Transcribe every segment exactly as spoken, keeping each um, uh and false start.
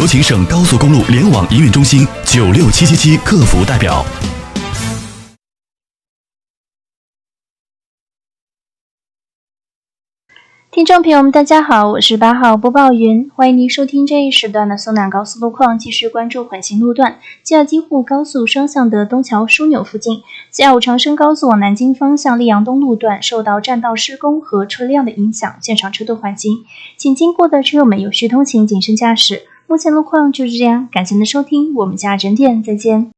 有请省高速公路联网营运中心九六七七七客服代表。 听众朋友们，大家好，我是八号播报云，欢迎您收听这一时段的松南高速路况，继续关注缓行路段。吉尔基沪高速双向的东桥枢纽附近，下午长深高速往南京方向溧阳东路段受到占道施工和车辆的影响，现场车多缓行，请经过的车友们有序通行，谨慎驾驶。目前路况就是这样，感谢您的收听，我们下整点再见。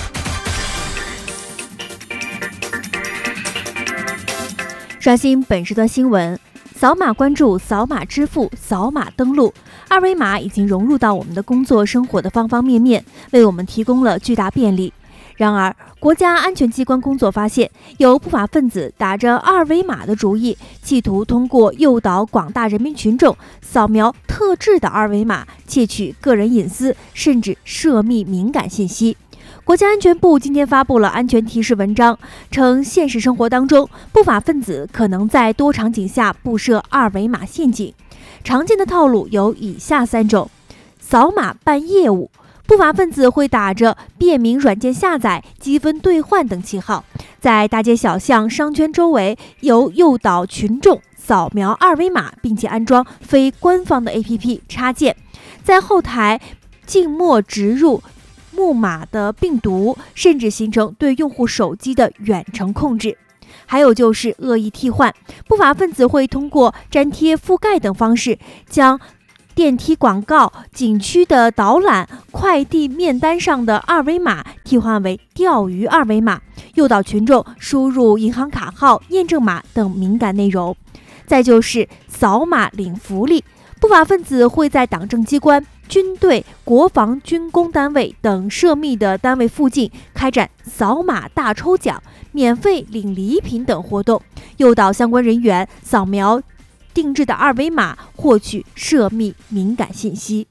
刷新本时段新闻。扫码关注、扫码支付、扫码登录，二维码已经融入到我们的工作生活的方方面面，为我们提供了巨大便利。然而，国家安全机关工作发现，有不法分子打着二维码的主意，企图通过诱导广大人民群众扫描特制的二维码，窃取个人隐私，甚至涉密敏感信息。国家安全部今天发布了安全提示文章，称现实生活当中，不法分子可能在多场景下布设二维码陷阱。常见的套路有以下三种：扫码办业务，不法分子会打着便民软件下载、积分兑换等旗号，在大街小巷、商圈周围由诱导群众扫描二维码，并且安装非官方的 A P P 插件，在后台静默植入木马的病毒，甚至形成对用户手机的远程控制。还有就是恶意替换，不法分子会通过粘贴、覆盖等方式，将电梯广告、景区的导览、快递面单上的二维码替换为钓鱼二维码，诱导群众输入银行卡号、验证码等敏感内容。再就是扫码领福利，不法分子会在党政机关、军队、国防军工单位等涉密的单位附近开展扫码大抽奖、免费领礼品等活动，诱导相关人员扫描定制的二维码，获取涉密敏感信息。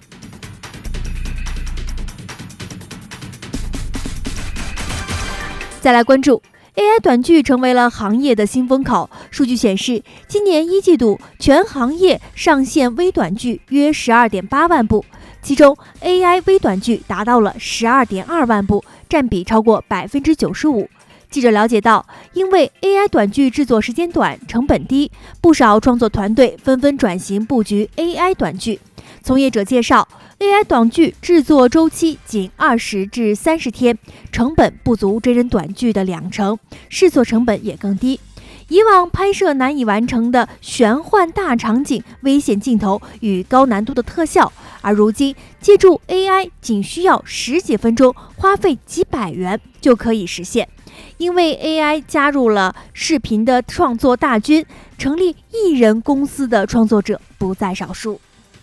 再来关注A I 短剧成为了行业的新风口。数据显示，今年一季度全行业上线微短剧约 十二点八万部，其中 A I 微短剧达到了 十二点二万部，占比超过 百分之九十五。记者了解到，因为 A I 短剧制作时间短、成本低，不少创作团队纷纷转型布局 A I 短剧。从业者介绍，A I 短剧制作周期仅二十至三十天，成本不足真人短剧的两成，试错成本也更低。以往拍摄难以完成的玄幻大场景、危险镜头与高难度的特效，而如今借助 A I 仅需要十几分钟，花费几百元就可以实现。因为 A I 加入了视频的创作大军，成立艺人公司的创作者不在少数。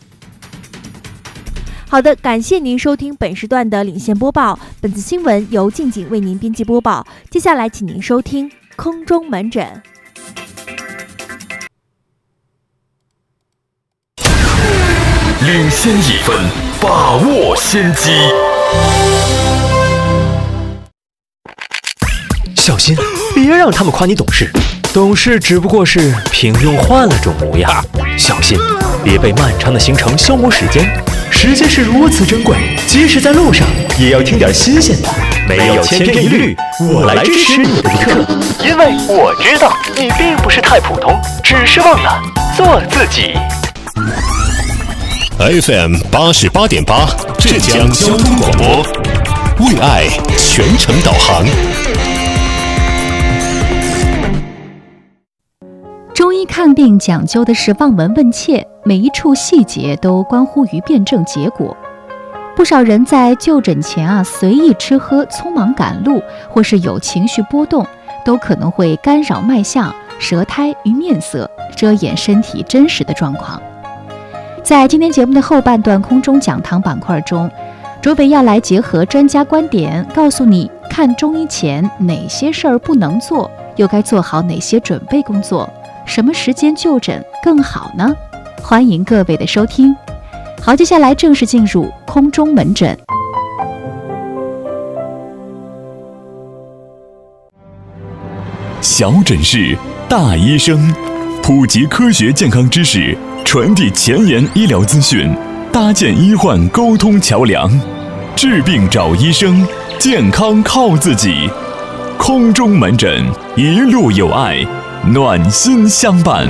好的，感谢您收听本时段的领先播报。本次新闻由静静为您编辑播报。接下来，请您收听空中门诊。 领先一分，把握先机。 小心，别让他们夸你懂事。懂事只不过是平庸换了种模样。小心，别被漫长的行程消磨时间。时间是如此珍贵，即使在路上，也要听点新鲜的。没有千篇一律，我来支持你的独特，因为我知道你并不是太普通，只是忘了做自己。 F M 八十八点八，浙江交通广播，为爱全程导航。 中医看病讲究的是望闻问切，每一处细节都关乎于辩证结果。不少人在就诊前啊随意吃喝、匆忙赶路，或是有情绪波动，都可能会干扰脉象、舌苔与面色，遮掩身体真实的状况。在今天节目的后半段空中讲堂板块中，卓伟要来结合专家观点，告诉你看中医前哪些事儿不能做，又该做好哪些准备工作，什么时间就诊更好呢？欢迎各位的收听。好，接下来正式进入空中门诊。 小诊室，大医生，普及科学健康知识，传递前沿医疗资讯， 搭建医患沟通桥梁，治病找医生，健康靠自己。空中门诊，一路有爱，暖心相伴。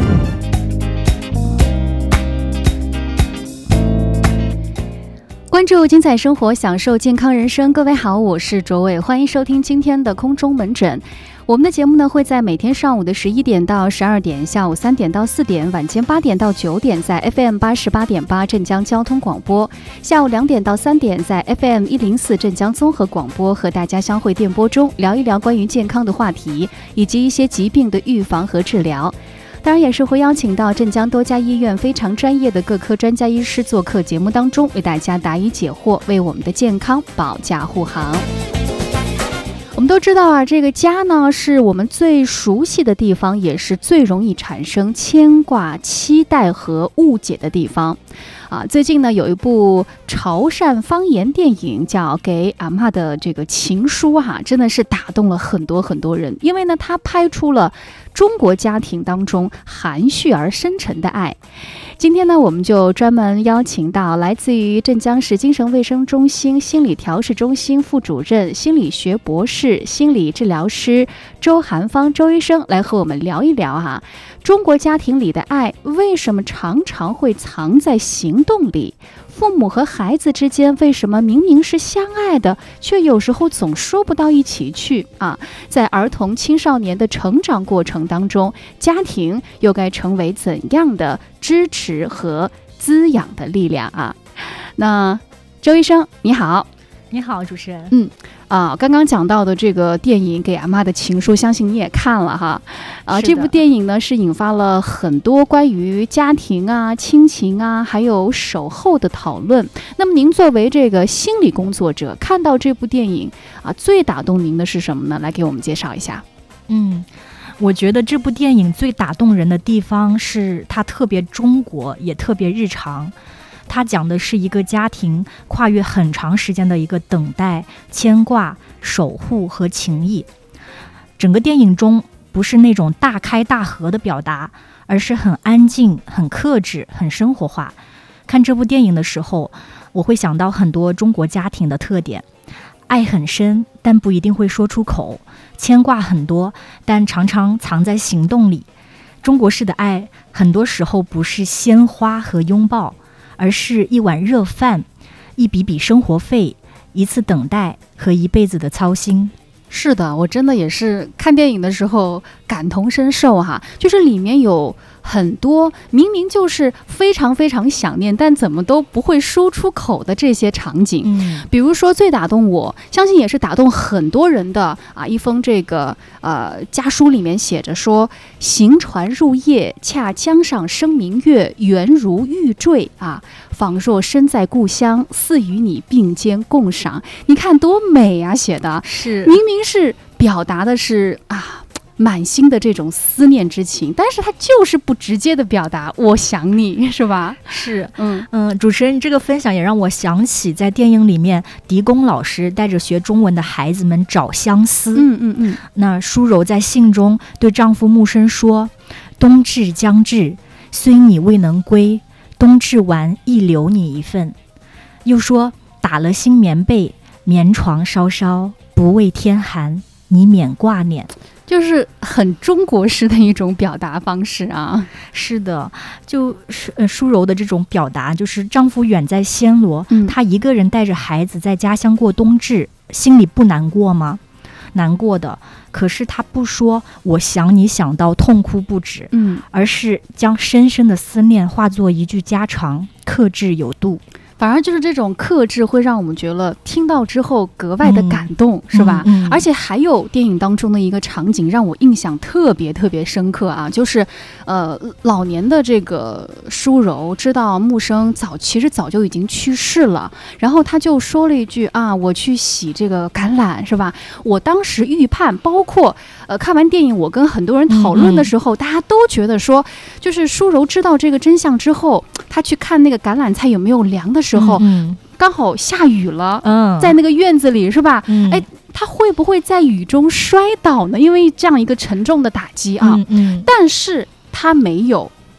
关注精彩生活，享受健康人生。各位好，我是卓伟，欢迎收听今天的空中门诊。我们的节目呢会在每天上午的十一点到十二点，下午三点到四点，晚间八点到九点，在 F M 八十八点八镇江交通广播；下午两点到三点，在 F M 一零四镇江综合广播，和大家相会电波中，聊一聊关于健康的话题，以及一些疾病的预防和治疗。当然也是会邀请到镇江多家医院非常专业的各科专家医师做客节目当中，为大家答疑解惑，为我们的健康保驾护航。我们都知道啊，这个家呢是我们最熟悉的地方，也是最容易产生牵挂、期待和误解的地方。啊，最近呢有一部潮汕方言电影叫《给阿嬷的这个情书》哈，真的是打动了很多很多人，因为呢它拍出了中国家庭当中含蓄而深沉的爱。今天呢我们就专门邀请到来自于镇江市精神卫生中心心理调试中心副主任、心理学博士、心理治疗师周涵芳周医生来和我们聊一聊哈，中国家庭里的爱为什么常常会藏在行动里？父母和孩子之间为什么明明是相爱的，却有时候总说不到一起去啊？在儿童青少年的成长过程当中，家庭又该成为怎样的支持和滋养的力量啊？那周医生你好。 你好，主持人。 嗯，啊，刚刚讲到的这个电影《给阿嬷的情书》，相信你也看了哈。啊，这部电影呢是引发了很多关于家庭啊、亲情啊，还有守候的讨论。那么您作为这个心理工作者，看到这部电影啊，最打动您的是什么呢？来给我们介绍一下。 嗯，我觉得这部电影最打动人的地方是它特别中国，也特别日常。它讲的是一个家庭跨越很长时间的一个等待、牵挂、守护和情谊。整个电影中不是那种大开大合的表达，而是很安静、很克制、很生活化。看这部电影的时候，我会想到很多中国家庭的特点：爱很深，但不一定会说出口；牵挂很多，但常常藏在行动里。中国式的爱，很多时候不是鲜花和拥抱，而是一碗热饭，一笔笔生活费，一次等待和一辈子的操心。 是的，我真的也是看电影的时候感同身受哈，就是里面有很多明明就是非常非常想念，但怎么都不会说出口的这些场景。嗯，比如说最打动我，相信也是打动很多人的啊，一封这个呃家书里面写着说：行船入夜，恰江上生明月，圆如玉坠啊，仿若身在故乡，似与你并肩共赏。你看多美啊，写的是明明是表达的是啊满心的这种思念之情，但是他就是不直接的表达我想你，是吧？ 是，嗯嗯，主持人这个分享也让我想起在电影里面狄公老师带着学中文的孩子们找相思。 嗯嗯嗯。 那舒柔在信中对丈夫木生说：冬至将至，虽你未能归，冬至完亦留你一份。又说打了新棉被，棉床稍稍，不畏天寒，你免挂念。 就是很中国式的一种表达方式啊。 是的，就是呃舒柔的这种表达，就是丈夫远在暹罗，嗯，她一个人带着孩子在家乡过冬至，心里不难过吗？难过的，可是她不说我想你想到痛哭不止，嗯，而是将深深的思念化作一句家常，克制有度。 反而就是这种克制会让我们觉得听到之后格外的感动，嗯，是吧，嗯嗯，而且还有电影当中的一个场景让我印象特别特别深刻啊，就是呃老年的这个舒柔知道木生早其实早就已经去世了，然后他就说了一句啊，我去洗这个橄榄，是吧？我当时预判，包括呃看完电影我跟很多人讨论的时候，嗯嗯，大家都觉得说，就是舒柔知道这个真相之后，他去看那个橄榄菜有没有凉的时候，嗯，刚好下雨了，嗯，在那个院子里，是吧？嗯，哎，他会不会在雨中摔倒呢？因为这样一个沉重的打击啊，嗯嗯，但是他没有，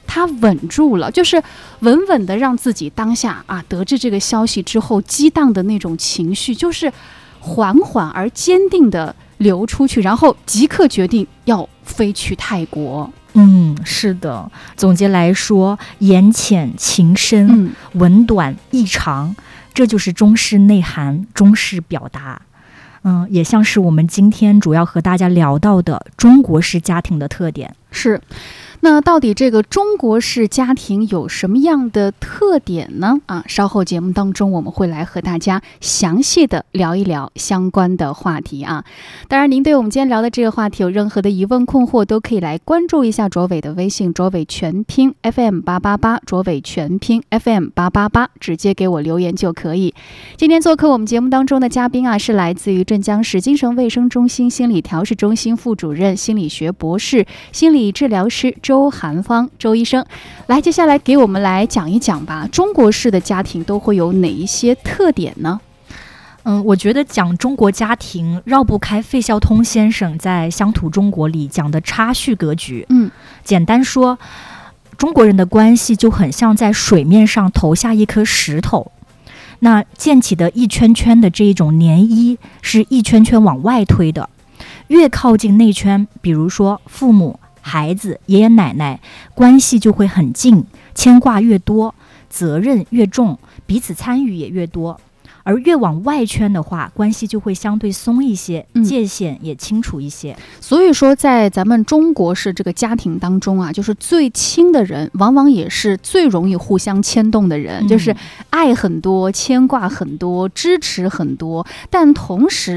他稳住了，就是稳稳的让自己当下啊得知这个消息之后激荡的那种情绪，就是缓缓而坚定的流出去，然后即刻决定要飞去泰国。 嗯，是的。总结来说，言浅情深， 嗯， 文短意长，这就是中式内涵，中式表达。嗯，也像是我们今天主要和大家聊到的中国式家庭的特点。 是。那到底这个中国式家庭有什么样的特点呢？啊，稍后节目当中我们会来和大家详细的聊一聊相关的话题啊。当然，您对我们今天聊的这个话题有任何的疑问困惑，都可以来关注一下卓伟的微信，卓伟全拼 F M 八八八，卓伟全拼 F M 八八八，直接给我留言就可以。今天做客我们节目当中的嘉宾啊，是来自于镇江市精神卫生中心心理调试中心副主任、心理学博士、心理治疗师周涵芳周医生。来，接下来给我们来讲一讲吧，中国式的家庭都会有哪一些特点呢？ 嗯，我觉得讲中国家庭绕不开费孝通先生在《乡土中国》里讲的差序格局。 嗯， 简单说，中国人的关系就很像在水面上投下一颗石头，那溅起的一圈圈的这一种涟漪是一圈圈往外推的，越靠近内圈，比如说父母、孩子、爷爷奶奶，关系就会很近，牵挂越多，责任越重，彼此参与也越多。而越往外圈的话，关系就会相对松一些，界限也清楚一些。 嗯、所以说在咱们中国式这个家庭当中啊，就是最亲的人往往也是最容易互相牵动的人、嗯、就是爱很多，牵挂很多，支持很多，但同时